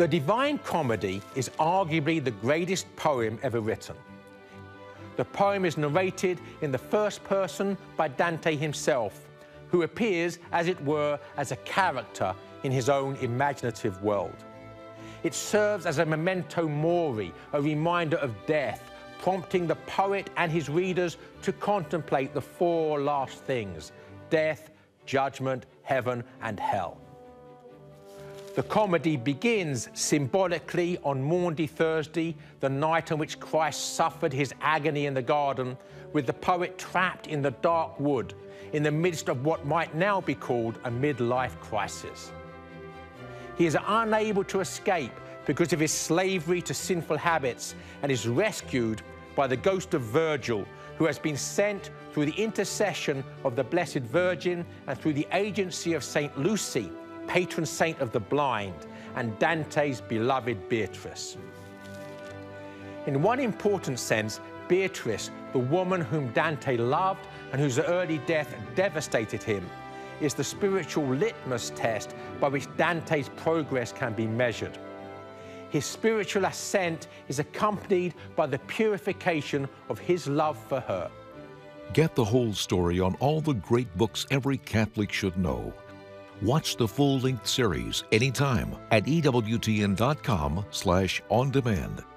The Divine Comedy is arguably the greatest poem ever written. The poem is narrated in the first person by Dante himself, who appears, as it were, as a character in his own imaginative world. It serves as a memento mori, a reminder of death, prompting the poet and his readers to contemplate the four last things: death, judgment, heaven, and hell. The comedy begins symbolically on Maundy Thursday, the night on which Christ suffered his agony in the garden, with the poet trapped in the dark wood in the midst of what might now be called a midlife crisis. He is unable to escape because of his slavery to sinful habits and is rescued by the ghost of Virgil, who has been sent through the intercession of the Blessed Virgin and through the agency of St. Lucy, patron saint of the blind, and Dante's beloved Beatrice. In one important sense, Beatrice, the woman whom Dante loved and whose early death devastated him, is the spiritual litmus test by which Dante's progress can be measured. His spiritual ascent is accompanied by the purification of his love for her. Get the whole story on all the great books every Catholic should know. Watch the full-length series anytime at EWTN.com/on-demand.